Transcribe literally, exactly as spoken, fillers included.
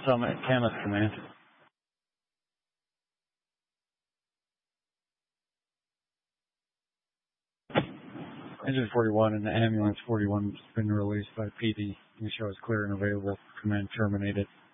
Summit, Camas Command. Engine forty-one and the ambulance forty-one has been released by P D. The show is clear and available. Command terminated.